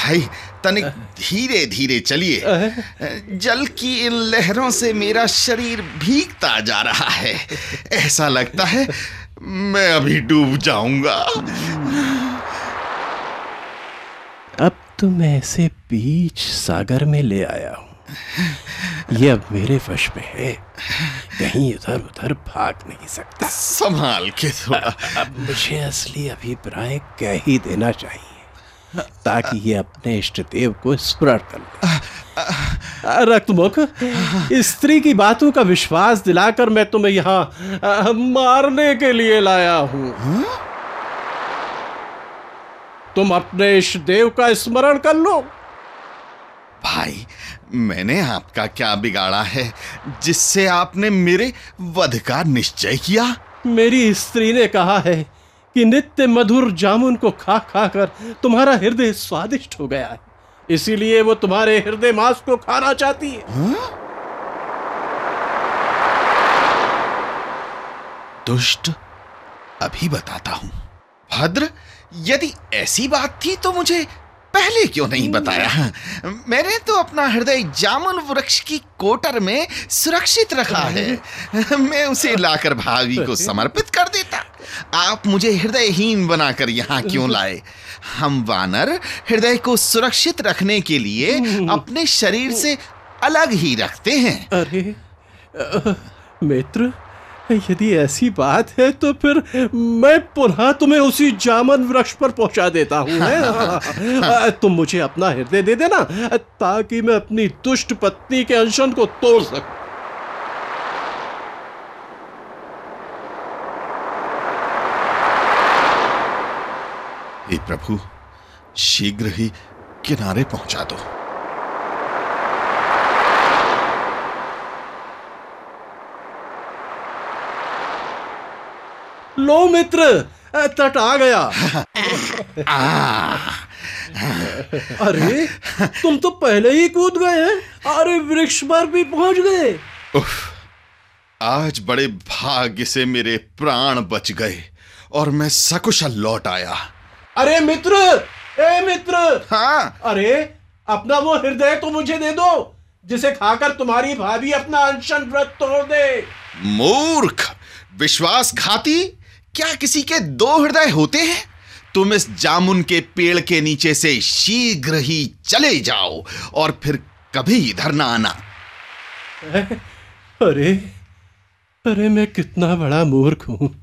भाई, तनिक धीरे धीरे चलिए। जल की इन लहरों से मेरा शरीर भीगता जा रहा है। ऐसा लगता है मैं अभी डूब जाऊंगा। अब तो मैं ऐसे बीच सागर में ले आया हूं। ये अब मेरे वश में है, कहीं इधर उधर भाग नहीं सकता। संभाल के थोड़ा। अब मुझे असली अभिप्राय कह ही देना चाहिए, ताकि ये अपने इष्ट देव को स्मरण कर ले। रक्तमुख, स्त्री की बातों का विश्वास दिलाकर मैं तुम्हें यहाँ मारने के लिए लाया हूं। तुम अपने इष्ट देव का स्मरण कर लो। भाई, मैंने आपका क्या बिगाड़ा है जिससे आपने मेरे वध का निश्चय किया? मेरी स्त्री ने कहा है कि नित्य मधुर जामुन को खा खा कर तुम्हारा हृदय स्वादिष्ट हो गया है, इसीलिए वो तुम्हारे हृदय मांस को खाना चाहती है। दुष्ट, अभी बताता हूं। भद्र, यदि ऐसी बात थी तो मुझे पहले क्यों नहीं बताया? मैंने तो अपना हृदय जामुन वृक्ष की कोटर में सुरक्षित रखा है। मैं उसे लाकर भाभी को समर्पित कर देता। आप मुझे हृदयहीन बनाकर यहाँ क्यों लाए? हम वानर हृदय को सुरक्षित रखने के लिए अपने शरीर से अलग ही रखते हैं। अरे मित्र, यदि ऐसी बात है तो फिर मैं पुनः तुम्हें उसी जामुन वृक्ष पर पहुंचा देता हूं। तुम मुझे अपना हृदय दे देना, ताकि मैं अपनी दुष्ट पत्नी के अनशन को तोड़ सकूं। हे प्रभु, शीघ्र ही किनारे पहुंचा दो। लो मित्र, तट आ गया। अरे तुम तो पहले ही कूद गए हैं। अरे वृक्ष पर भी पहुंच गए। आज बड़े भाग्य से मेरे प्राण बच गए और मैं सकुशल लौट आया। अरे मित्र, ए मित्र। हाँ? अरे अपना वो हृदय तो मुझे दे दो, जिसे खाकर तुम्हारी भाभी अपना अनशन व्रत तोड़ दे। मूर्ख, विश्वासघाती, क्या किसी के दो हृदय होते हैं? तुम इस जामुन के पेड़ के नीचे से शीघ्र ही चले जाओ और फिर कभी इधर ना आना। अरे मैं कितना बड़ा मूर्ख हूं।